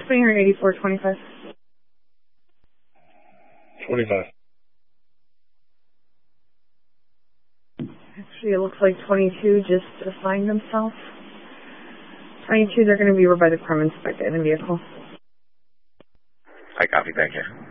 28425. 25. Actually, it looks like 22 just assigned themselves. 22, they're going to be over by the crime inspector in the vehicle. I copy. Thank you.